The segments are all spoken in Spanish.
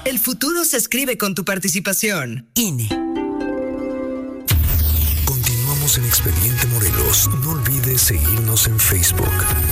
El futuro se escribe con tu participación. INE. Continuamos en Expediente Morelos. No olvides seguirnos en Facebook.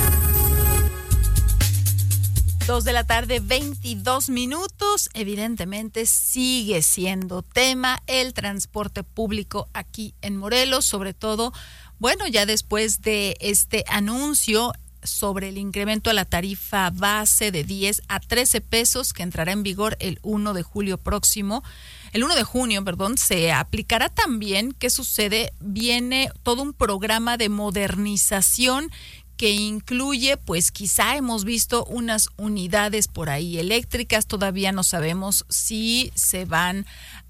2:22 p.m. Evidentemente sigue siendo tema el transporte público aquí en Morelos, sobre todo, bueno, ya después de este anuncio sobre el incremento a la tarifa base de 10 a 13 pesos que entrará en vigor el 1 de junio próximo. El 1 de junio, se aplicará también. ¿Qué sucede? Viene todo un programa de modernización que incluye, pues quizá hemos visto unas unidades por ahí eléctricas, todavía no sabemos si se van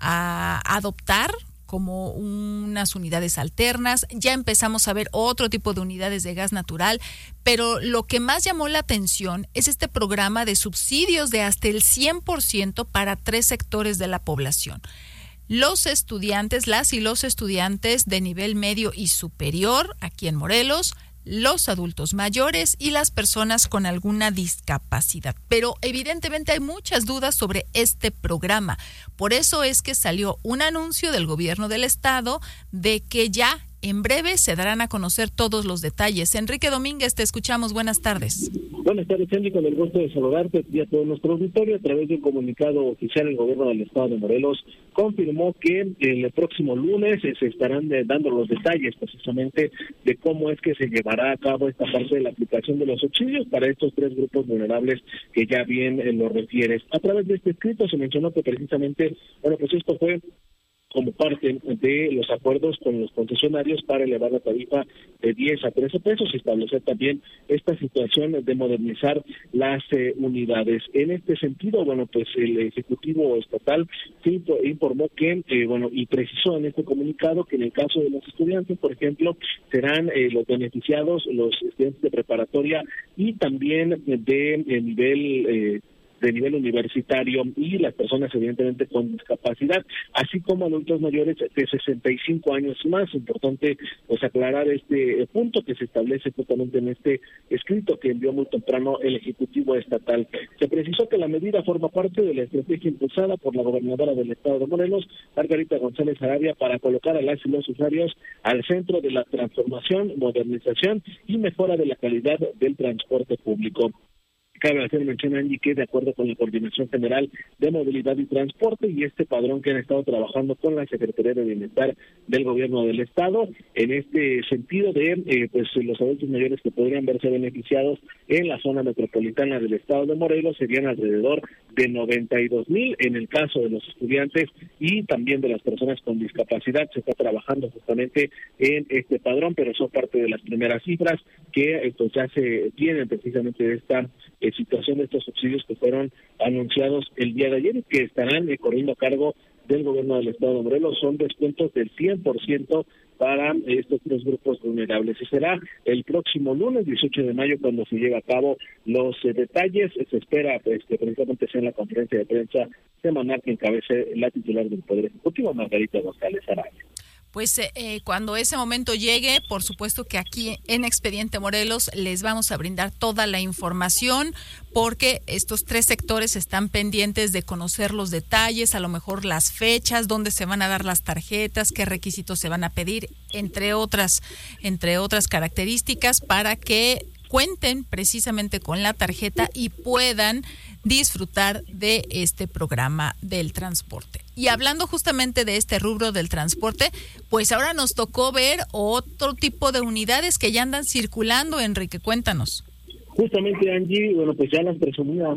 a adoptar como unas unidades alternas. Ya empezamos a ver otro tipo de unidades de gas natural, pero lo que más llamó la atención es este programa de subsidios de hasta el 100% para 3 sectores de la población. Los estudiantes, las y los estudiantes de nivel medio y superior aquí en Morelos, los adultos mayores y las personas con alguna discapacidad. Pero evidentemente hay muchas dudas sobre este programa. Por eso es que salió un anuncio del gobierno del estado de que ya en breve se darán a conocer todos los detalles. Enrique Domínguez, te escuchamos. Buenas tardes. Buenas tardes, Andy, con el gusto de saludarte y a todo nuestro auditorio. A través de un comunicado oficial, el gobierno del estado de Morelos confirmó que el próximo lunes se estarán dando los detalles precisamente de cómo es que se llevará a cabo esta parte de la aplicación de los subsidios para estos 3 grupos vulnerables que ya bien lo refieres. A través de este escrito se mencionó que precisamente, esto fue como parte de los acuerdos con los concesionarios para elevar la tarifa de 10 a 13 pesos y establecer también esta situación de modernizar las unidades. En este sentido, el Ejecutivo Estatal sí informó que, y precisó en este comunicado que en el caso de los estudiantes, por ejemplo, serán los beneficiados los estudiantes de preparatoria y también de nivel universitario y las personas evidentemente con discapacidad, así como adultos mayores de 65 años más. Importante aclarar este punto que se establece justamente en este escrito que envió muy temprano el Ejecutivo Estatal. Se precisó que la medida forma parte de la estrategia impulsada por la gobernadora del estado de Morelos, Margarita González Arabia, para colocar a las y los usuarios al centro de la transformación, modernización y mejora de la calidad del transporte público. Cabe hacer mención, Angie, que de acuerdo con la Coordinación General de Movilidad y Transporte y este padrón que han estado trabajando con la Secretaría de Bienestar del Gobierno del Estado, en este sentido de los adultos mayores que podrían verse beneficiados en la zona metropolitana del Estado de Morelos serían alrededor de 92,000 en el caso de los estudiantes y también de las personas con discapacidad. Se está trabajando justamente en este padrón, pero son parte de las primeras cifras que ya se tienen precisamente de esta situación de estos subsidios que fueron anunciados el día de ayer y que estarán corriendo a cargo del gobierno del estado de Morelos. Son descuentos del 100% para estos 3 grupos vulnerables. Y será el próximo lunes, 18 de mayo, cuando se lleve a cabo los detalles. Se espera que precisamente sea en la conferencia de prensa semanal que encabece la titular del Poder Ejecutivo, Margarita González Arabia. Pues cuando ese momento llegue, por supuesto que aquí en Expediente Morelos les vamos a brindar toda la información, porque estos 3 sectores están pendientes de conocer los detalles, a lo mejor las fechas, dónde se van a dar las tarjetas, qué requisitos se van a pedir, entre otras características, para que cuenten precisamente con la tarjeta y puedan disfrutar de este programa del transporte. Y hablando justamente de este rubro del transporte, pues ahora nos tocó ver otro tipo de unidades que ya andan circulando. Enrique, cuéntanos. Justamente, Angie, ya las presumía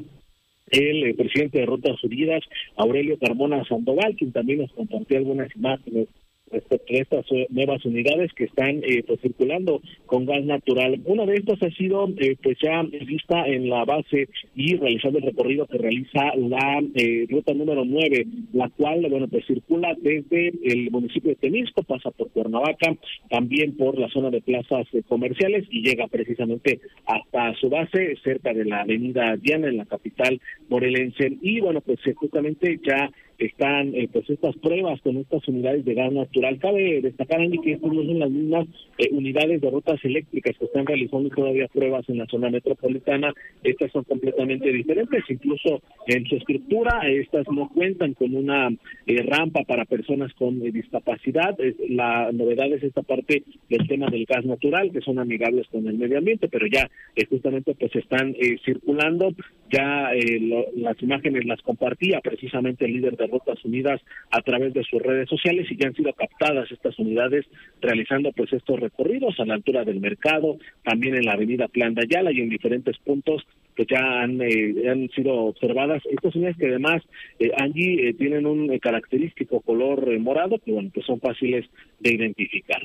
el presidente de Rutas Unidas, Aurelio Carmona Sandoval, quien también nos compartió algunas imágenes respecto a estas nuevas unidades que están circulando con gas natural. Una de estas ha sido ya vista en la base y realizando el recorrido que realiza la ruta número 9, la cual circula desde el municipio de Temisco, pasa por Cuernavaca, también por la zona de plazas comerciales y llega precisamente hasta su base cerca de la avenida Diana en la capital morelense. Y justamente ya están pues estas pruebas con estas unidades de gas natural. Cabe destacar, Andy, que estas no son las mismas unidades de rutas eléctricas que están realizando todavía pruebas en la zona metropolitana. Estas son completamente diferentes, incluso en su estructura. Estas no cuentan con una rampa para personas con discapacidad. La novedad es esta parte del tema del gas natural, que son amigables con el medio ambiente, pero ya justamente pues están circulando. Ya las imágenes las compartía precisamente el líder de Rutas Unidas a través de sus redes sociales, y ya han sido captadas estas unidades realizando pues estos recorridos a la altura del mercado, también en la avenida Plan de Ayala y en diferentes puntos que ya han sido observadas. Estas unidades que además, Angie, tienen un característico color morado, que bueno, pues son fáciles de identificar.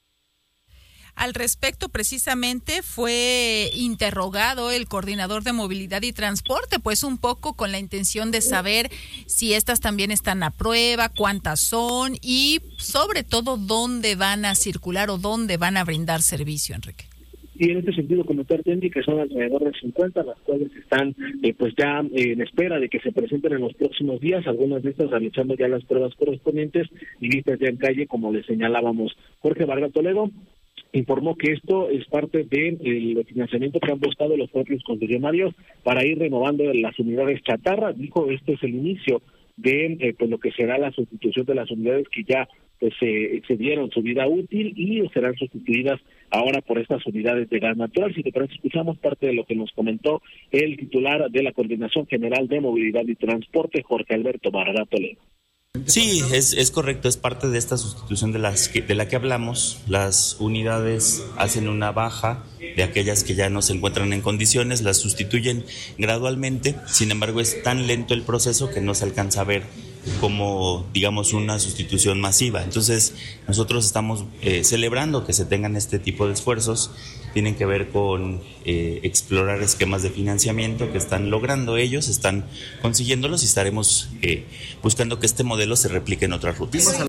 Al respecto, precisamente, fue interrogado el coordinador de movilidad y transporte, pues un poco con la intención de saber si estas también están a prueba, cuántas son y sobre todo dónde van a circular o dónde van a brindar servicio, Enrique. Y en este sentido, comentarte, Andy, que son alrededor de 50, las cuales están pues ya en espera de que se presenten en los próximos días, algunas de estas realizando ya las pruebas correspondientes y vistas ya en calle, como le señalábamos. Jorge Vargas Toledo informó que esto es parte del financiamiento que han buscado los propios concesionarios para ir renovando las unidades chatarra. Dijo, este es el inicio de pues lo que será la sustitución de las unidades que ya pues se excedieron su vida útil y serán sustituidas ahora por estas unidades de gas natural. Si te parece, escuchamos parte de lo que nos comentó el titular de la Coordinación General de Movilidad y Transporte, Jorge Alberto Barragán Toledo. Sí, es correcto, es parte de esta sustitución de la que hablamos. Las unidades hacen una baja de aquellas que ya no se encuentran en condiciones, las sustituyen gradualmente. Sin embargo, es tan lento el proceso que no se alcanza a ver como, digamos, una sustitución masiva. Entonces, nosotros estamos celebrando que se tengan este tipo de esfuerzos. Tienen que ver con explorar esquemas de financiamiento que están logrando ellos, están consiguiéndolos y estaremos buscando que este modelo se replique en otras rutas.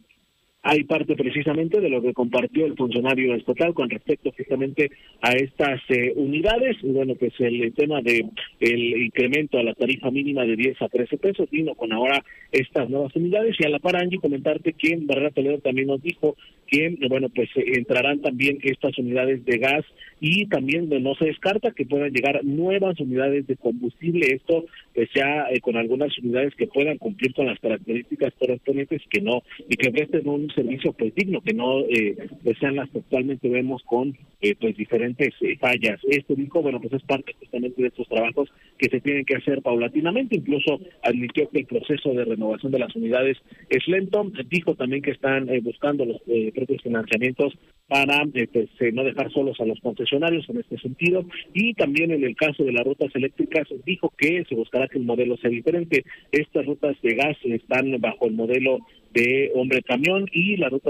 Hay parte precisamente de lo que compartió el funcionario estatal con respecto justamente a estas unidades. Y bueno, pues el tema de el incremento a la tarifa mínima de 10 a 13 pesos vino con ahora estas nuevas unidades. Y a la par, Angie, comentarte que Barrera Toledo también nos dijo que, bueno, pues entrarán también estas unidades de gas y también no se descarta que puedan llegar nuevas unidades de combustible. Esto pues ya con algunas unidades que puedan cumplir con las características correspondientes y que presten un servicio pues digno, que no pues sean las que actualmente vemos con pues diferentes fallas. Esto dijo, bueno, pues es parte justamente de estos trabajos que se tienen que hacer paulatinamente. Incluso admitió que el proceso de renovación de las unidades es lento. Dijo también que están buscando los propios financiamientos para pues no dejar solos a los concesionarios en este sentido. Y también en el caso de las rutas eléctricas dijo que se buscará que el modelo sea diferente. Estas rutas de gas están bajo el modelo de hombre camión y las rutas